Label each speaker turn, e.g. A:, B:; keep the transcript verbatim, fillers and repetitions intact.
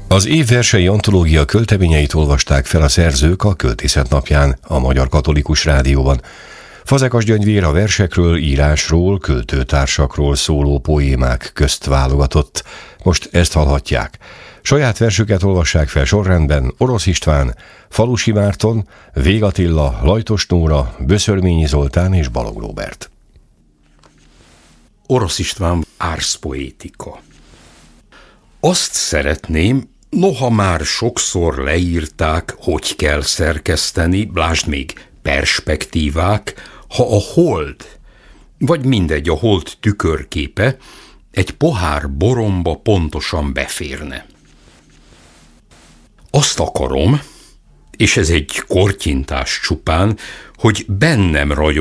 A: Az év versei antológia költeményeit olvasták fel a szerzők a Költészet napján a Magyar Katolikus Rádióban. Fazekas Gyöngyvér a versekről, írásról, költőtársakról szóló poémák közt válogatott. Most ezt hallhatják. Saját versüket olvassák fel sorrendben Orosz István, Falusi Márton, Vég Attila, Lajtos Nóra, Böszörményi Zoltán és Balogh Róbert.
B: Orosz István, Ars Poetica. Azt szeretném, noha már sokszor leírták, hogy kell szerkeszteni, lásd még perspektívák, ha a hold, vagy mindegy, a hold tükörképe egy pohár boromba pontosan beférne. Azt akarom, és ez egy kortyintás csupán, hogy bennem ragyog